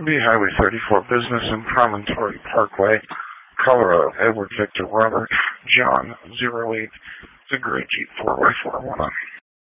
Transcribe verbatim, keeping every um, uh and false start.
B Highway thirty-four Business and Promontory Parkway, Colorado. Edward Victor Robert John zero eight. It's a great Jeep four by four one.